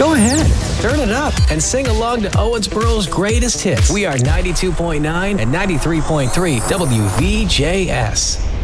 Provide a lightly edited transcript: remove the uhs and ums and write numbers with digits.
Go ahead, turn it up and sing along to Owensboro's greatest hits. We are 92.9 and 93.3 WVJS.